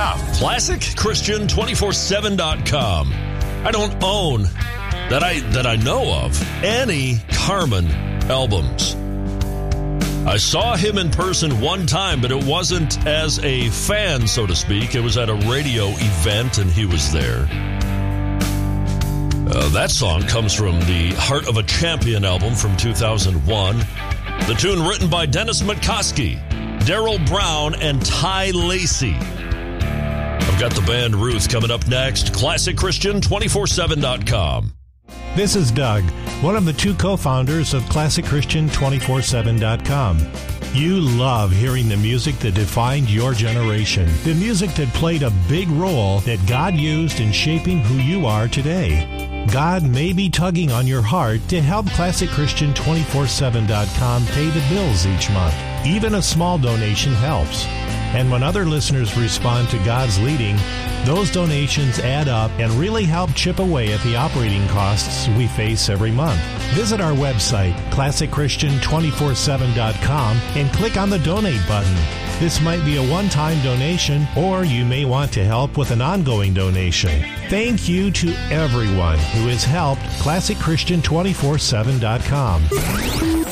Yeah, ClassicChristian247.com. I don't own, that I know of, any Carmen albums. I saw him in person one time, but it wasn't as a fan, so to speak. It was at a radio event, and he was there. That song comes from the Heart of a Champion album from 2001. The tune written by Dennis McCoskey, Daryl Brown, and Ty Lacey. I've got the band Ruth coming up next. ClassicChristian247.com. This is Doug, one of the two co-founders of ClassicChristian247.com. You love hearing the music that defined your generation, the music that played a big role that God used in shaping who you are today. God may be tugging on your heart to help ClassicChristian247.com pay the bills each month. Even a small donation helps. And when other listeners respond to God's leading, those donations add up and really help chip away at the operating costs we face every month. Visit our website, ClassicChristian247.com, and click on the Donate button. This might be a one-time donation, or you may want to help with an ongoing donation. Thank you to everyone who has helped ClassicChristian247.com.